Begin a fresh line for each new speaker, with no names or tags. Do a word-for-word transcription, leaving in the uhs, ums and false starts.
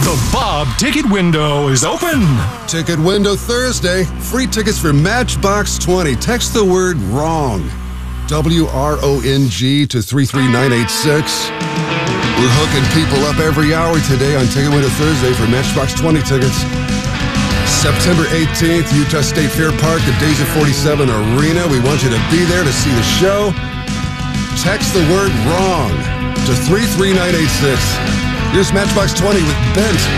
The Bob Ticket Window is open.
Ticket Window Thursday. Free tickets for Matchbox twenty. Text the word WRONG. W R O N G to three three nine eight six. We're hooking people up every hour today on Ticket Window Thursday for Matchbox twenty tickets. September eighteenth, Utah State Fair Park, the Days of forty-seven Arena. We want you to be there to see the show. Text the word WRONG to three three nine eight six. Here's Matchbox twenty with Bent.